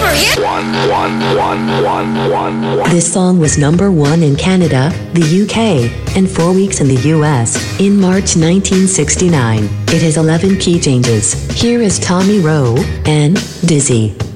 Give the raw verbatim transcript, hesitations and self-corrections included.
This song was number one in Canada, the U K, and four weeks in the U S in March nineteen sixty-nine. It has eleven key changes. Here is Tommy Rowe and Dizzy.